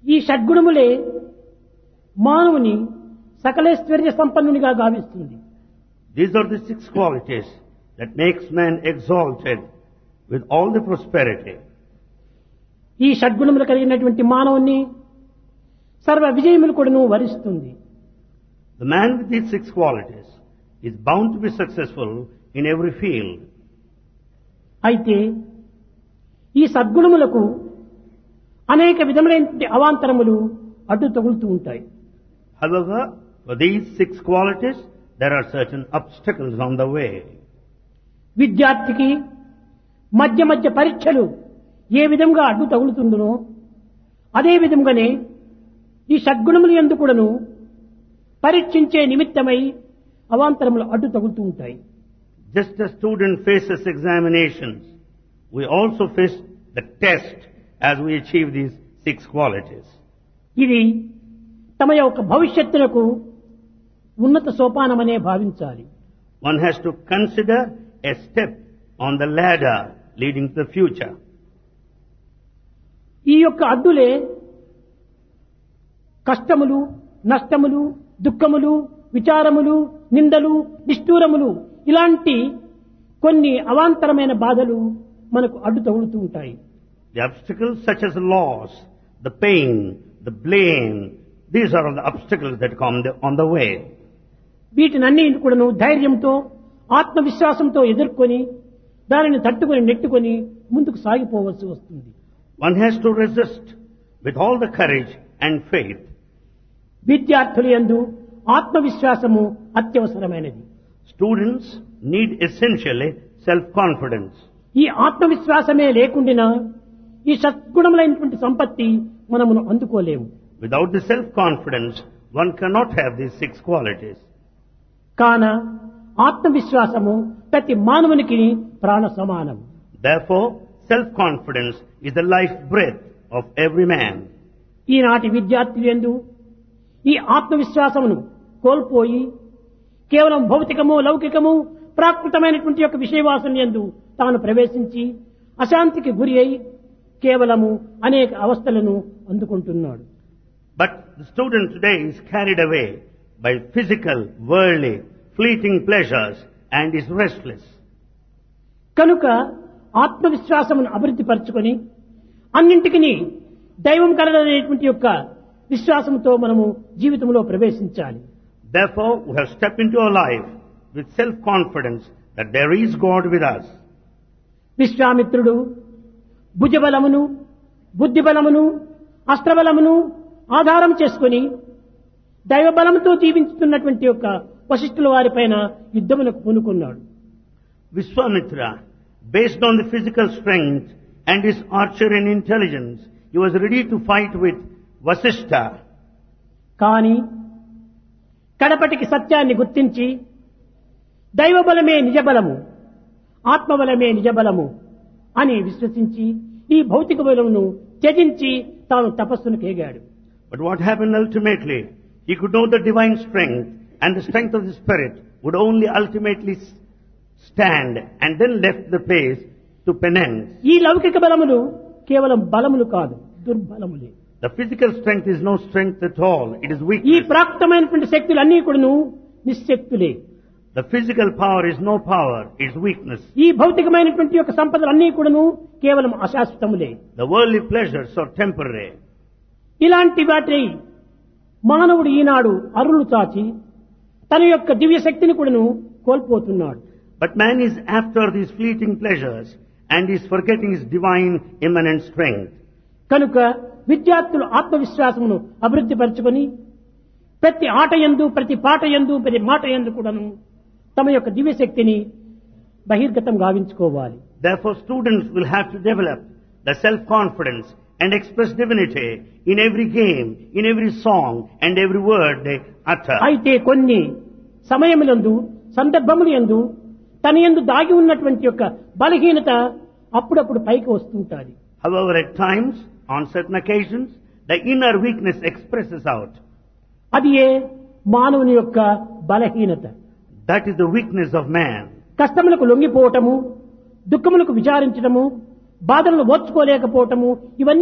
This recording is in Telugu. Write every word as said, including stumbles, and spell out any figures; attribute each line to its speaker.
Speaker 1: ఈ షడ్గుణములే మానవుని సకలేశ్వర్య సంపన్నునిగా గావిస్తుంది.
Speaker 2: These are the six qualities that makes man exalted with all the prosperity.
Speaker 1: ఈ షడ్గుణములు కలిగినటువంటి మానవుని సర్వ విజయములు కూడాను వరిస్తుంది.
Speaker 2: The man with these six qualities is bound to be successful in every field.
Speaker 1: అయితే ఈ సద్గుణములకు అనేక విధములైనటువంటి అవాంతరములు అడ్డు తగులుతూ ఉంటాయి.
Speaker 2: However, for these six qualities, there are certain obstacles on the way.
Speaker 1: విద్యార్థికి మధ్య మధ్య పరీక్షలు ఏ విధంగా అడ్డు తగులుతుందో అదే విధంగానే ఈ సద్గుణములు యందు కూడాను పరీక్షించే నిమిత్తమై అవాంతరములు అడ్డు తగులుతూ ఉంటాయి.
Speaker 2: Just as student faces examinations, we also face the test as we achieve these six qualities.
Speaker 1: ఇది తమ యొక్క భవిష్యత్తునకు ఉన్నత సోపానమనే భావించాలి.
Speaker 2: One has to consider a step on the ladder leading to the future.
Speaker 1: ఈ యొక్క అడ్డులే కష్టములు, నష్టములు, దుఃఖములు, విచారములు, నిందలు, నిష్ఠూరములు ఇలాంటి కొన్ని అవాంతరమైన బాధలు మనకు అడ్డు తగులుతూ ఉంటాయి.
Speaker 2: The obstacles such as loss, the pain, the blame, these are all the obstacles that come on the way.
Speaker 1: వీటినన్నీ కూడాను ధైర్యంతో ఆత్మవిశ్వాసంతో ఎదుర్కొని దానిని తట్టుకొని నెట్టుకొని ముందుకు సాగిపోవలసి వస్తుంది.
Speaker 2: One has to resist with all the courage and faith.
Speaker 1: విద్యార్థుల యందు ఆత్మవిశ్వాసము అత్యవసరమైనది.
Speaker 2: Students need essentially self-confidence.
Speaker 1: ఈ ఆత్మవిశ్వాసమే లేకుండా ఈ సద్గుణములైనటువంటి సంపత్తి మనమును అందుకోలేము.
Speaker 2: Without the self-confidence, one cannot have these six qualities.
Speaker 1: కాన ఆత్మవిశ్వాసము ప్రతి మానవునికి ప్రాణ సమానం.
Speaker 2: Therefore, self-confidence is the life breath of every man.
Speaker 1: ఈనాటి విద్యార్థులు యందు ఈ ఆత్మవిశ్వాసమును కోల్పోయి కేవలం భౌతికము, లౌకికము, ప్రాకృతమైనటువంటి యొక్క విషయవాసన యందు తాను ప్రవేశించి అశాంతికి గురి అయి కేవలము అనేక అవస్థలను అందుకుంటున్నాడు.
Speaker 2: But the student today is carried away by physical, worldly, fleeting pleasures and is restless.
Speaker 1: కనుక ఆత్మవిశ్వాసమును అభివృద్ధి పరచుకొని అన్నింటికి దైవం కలదనేటువంటి యొక్క విశ్వాసంతో మనము జీవితంలో ప్రవేశించాలి.
Speaker 2: Therefore, we have stepped into our life with self-confidence that there is God with us.
Speaker 1: విశ్వామిత్రుడు భుజబలమును, బుద్ధిబలమును, అస్త్రబలమును ఆధారం చేసుకుని దైవబలంతో జీవించుతున్నటువంటి యొక్క వశిష్ఠుల వారిపైన యుద్ధములకు పూనుకున్నాడు.
Speaker 2: Vishwamitra, based on the physical strength and his archery and intelligence, he was ready to fight with Vasishtha.
Speaker 1: కానీ కడపటికి సత్యాన్ని గుర్తించి దైవబలమే నిజబలము, ఆత్మబలమే నిజబలము అని విశ్వసించి ఈ భౌతిక బలమును త్యజించి తాను తపస్సును కేగాడు.
Speaker 2: But what happened ultimately? He could know the divine strength and the strength of the spirit would only ultimately stand and then left the place to penance.
Speaker 1: ఈ లౌకిక బలములు కేవలం బలములు కాదు, దుర్బలములే.
Speaker 2: The physical strength is no strength at all. It is
Speaker 1: ఈ
Speaker 2: weakness.
Speaker 1: ప్రాప్తమైనటువంటి శక్తులు అన్నీ కూడాను నిశ్శక్తులే.
Speaker 2: The physical power is no power. It is weakness.
Speaker 1: ఈ భౌతికమైనటువంటి యొక్క సంపదలు అన్నీ కూడాను కేవలం అశాశ్వతములే.
Speaker 2: The worldly pleasures are temporary.
Speaker 1: ఇలాంటి వాటి మానవుడు ఈనాడు అరులు చాచి తన యొక్క దివ్య శక్తిని కూడాను కోల్పోతున్నాడు.
Speaker 2: But man is after these fleeting pleasures and is forgetting his divine immanent strength.
Speaker 1: కనుక విద్యార్థులు ఆత్మవిశ్వాసమును అభివృద్ధి పరచుకొని ప్రతి ఆట యందు, ప్రతి పాట యందు, ప్రతి మాట యందు కూడాను తమ యొక్క దివ్య శక్తిని బహిర్గతం గావించుకోవాలి.
Speaker 2: Therefore, students will have to develop the self-confidence and express divinity in every game, in every song and every word they utter.
Speaker 1: అయితే కొన్ని సమయములందు, సందర్భముల యందు తన యందు దాగి ఉన్నటువంటి యొక్క బలహీనత అప్పుడప్పుడు పైకి వస్తుంటాది.
Speaker 2: However, at times, on certain occasions, the inner weakness expresses out.
Speaker 1: అది ఏ మానవుని యొక్క బలహీనత.
Speaker 2: That is the weakness of man.
Speaker 1: కష్టములకు లొంగిపోవటము, దుఃఖములకు విచారించడము, బాధలను ఓర్చుకోలేకపోవటము ఇవన్నీ